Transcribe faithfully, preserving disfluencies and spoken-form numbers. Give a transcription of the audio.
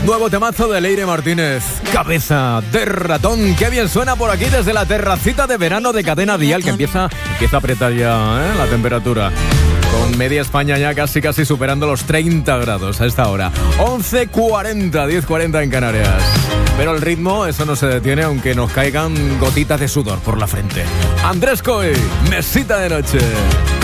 Nuevo temazo de Leire Martínez, Cabeza de Ratón. Qué bien suena por aquí desde la terracita de verano de Cadena Dial, que empieza, empieza a apretar ya ¿eh? la temperatura. Con media España ya casi casi superando los treinta grados a esta hora. once cuarenta, diez cuarenta en Canarias. Pero el ritmo, eso no se detiene aunque nos caigan gotitas de sudor por la frente. Andrés Coy, Mesita de Noche.